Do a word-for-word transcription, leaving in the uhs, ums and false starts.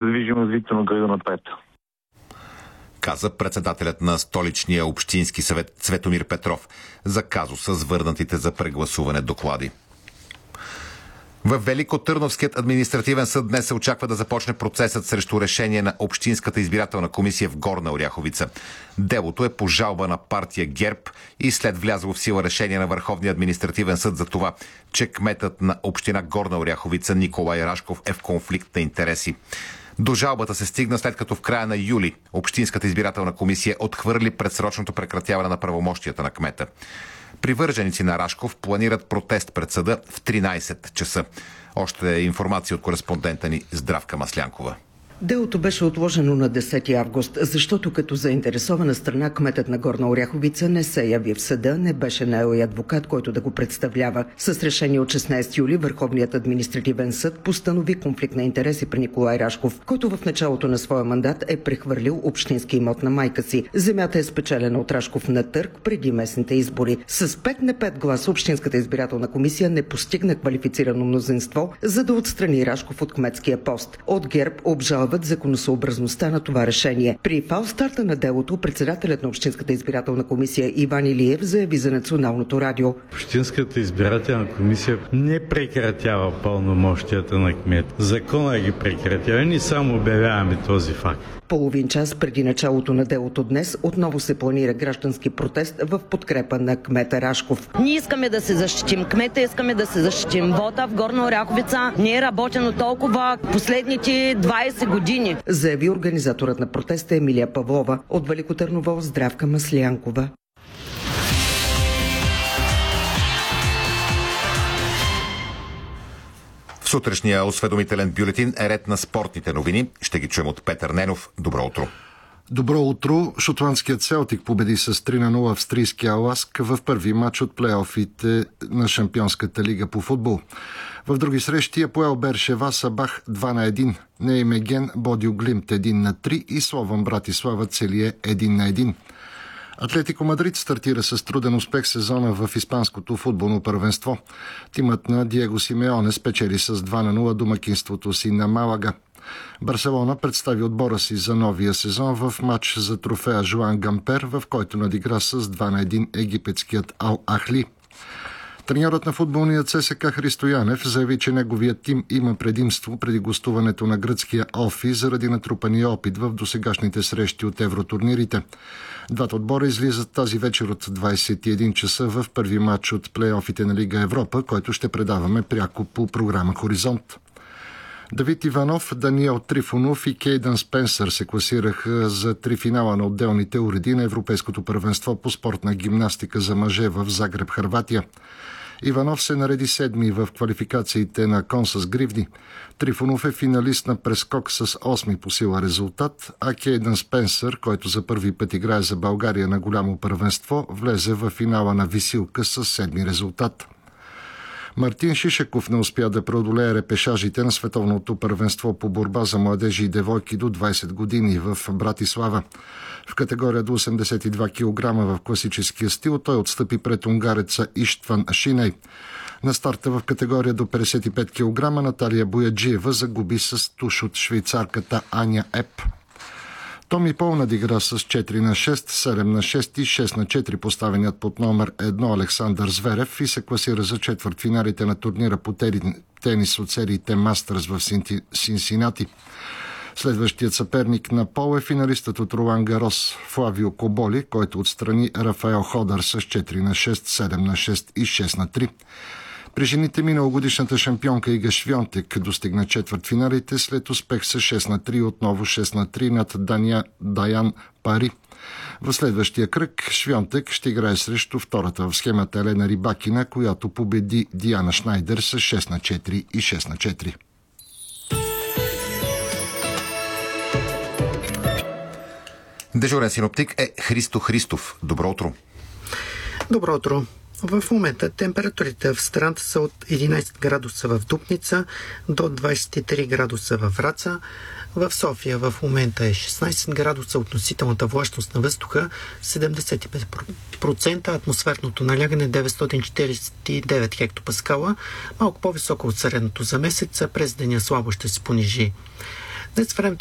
да движим развитието на града напред. Каза председателят на столичния общински съвет Цветомир Петров за казуса с върнатите за прегласуване доклади. В Великотърновският административен съд днес се очаква да започне процесът срещу решение на Общинската избирателна комисия в Горна Оряховица. Делото е по жалба на партия ГЕРБ и след влязло в сила решение на Върховния административен съд за това, че кметът на община Горна Оряховица Николай Рашков е в конфликт на интереси. До жалбата се стигна след като в края на юли Общинската избирателна комисия отхвърли предсрочното прекратяване на правомощията на кмета. Привърженици на Рашков планират протест пред съда в тринайсет часа. Още е информация от кореспондента ни Здравка Маслянкова. Делото беше отложено на десети август, защото като заинтересована страна кметът на Горна Оряховица не се яви в съда, не беше наел и адвокат, който да го представлява. С решение от шестнайсети юли Върховният административен съд постанови конфликт на интереси при Николай Рашков, който в началото на своя мандат е прехвърлил общински имот на майка си. Земята е спечелена от Рашков на търг преди местните избори. С пет на пет гласа Общинската избирателна комисия не постигна квалифицирано мнозинство, за да отстрани Рашков от кметския пост. От ГЕРБ обжалва законосъобразността на това решение. При фалстарта на делото председателят на Общинската избирателна комисия Иван Илиев заяви за Националното радио. Общинската избирателна комисия не прекратява пълномощията на кмет. Закона ги прекратява. Ние само обявяваме този факт. Половин час преди началото на делото днес отново се планира граждански протест в подкрепа на кмета Рашков. Ние искаме да се защитим кмета, искаме да се защитим вота в Горна Оряховица. Не е работено толкова последните двайсет години. Заяви организаторът на протеста Емилия Павлова. От Велико Търново Здравка Маслянкова. В сутрешния осведомителен бюлетин е ред на спортните новини. Ще ги чуем от Петър Ненов. Добро утро. Добро утро. Шотландският Селтик победи с три на нула австрийския Ласк в първи матч от плейофите на Шампионската лига по футбол. В други срещи Апоел Бершева Сабах два на един, Неймеген Бодиоглимт един на три и Слован Братислава Целие един на един. Атлетико Мадрид стартира с труден успех сезона в испанското футболно първенство. Тимът на Диего Симеоне спечели с два на нула домакинството си на Малага. Барселона представи отбора си за новия сезон в матч за трофея Жуан Гампер, в който надигра с два на един египетският Ал Ахли. Треньорът на футболния ЦСКА Христо Янев заяви, че неговият тим има предимство преди гостуването на гръцкия Офи заради натрупания опит в досегашните срещи от евротурнирите. Двата отбора излизат тази вечер от двайсет и един часа в първи матч от плейофите на Лига Европа, който ще предаваме пряко по програма Хоризонт. Давид Иванов, Даниел Трифонов и Кейдън Спенсър се класираха за три финала на отделните уреди на Европейското първенство по спортна гимнастика за мъже в Загреб, Хърватия. Иванов се нареди седми в квалификациите на кон с гривни. Трифонов е финалист на прескок с осми по сила резултат, а Кейдън Спенсър, който за първи път играе за България на голямо първенство, влезе в финала на висилка с седми резултат. Мартин Шишеков не успя да преодолее репешажите на световното първенство по борба за младежи и девойки до двайсет години в Братислава. В категория до осемдесет и два килограма в класическия стил той отстъпи пред унгареца Иштван Шиней. На старта в категория до петдесет и пет килограма Наталия Бояджиева загуби с туш от швейцарката Аня Еп. Томи Пол надигра с четири на шест, седем на шест и шест на четири поставеният под номер едно Александър Зверев и се класира за четвъртфиналите на турнира по тенис от сериите Мастърс в Синсинати. Следващият съперник на Пол е финалистът от Ролан Гарос Флавио Коболи, който отстрани Рафаел Ходър с четири на шест, седем на шест и шест на три. При жените миналогодишната шампионка Ига Швионтек достигна четвъртфиналите след успех с шест на три, отново шест на три над Дания Даян Пари. В следващия кръг Швионтек ще играе срещу втората в схемата Елена Рибакина, която победи Диана Шнайдер с шест на четири и шест на четири. Дежурен синоптик е Христо Христов. Добро утро. Добро утро. В момента температурите в страната са от единайсет градуса в Дупница до двайсет и три градуса в Враца. В София в момента е шестнайсет градуса, относителната влажност на въздуха седемдесет и пет процента, атмосферното налягане деветстотин четирийсет и девет хектопаскала, малко по-високо от средното за месеца, през деня слабо ще се понижи. Днес времето